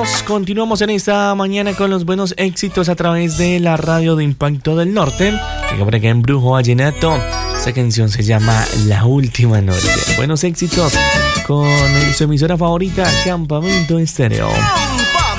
Continuamos en esta mañana con los buenos éxitos a través de la radio de Impacto del Norte. Que por acá en Brujo Vallenato. Esta canción se llama La Última Noche. Buenos éxitos con su emisora favorita, Campamento Estéreo.